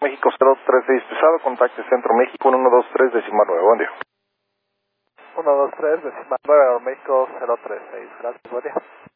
México 036 pesado, contacte Centro México 123 decimal 9, buen día. 123 decimal 9, México 036, gracias, buen día.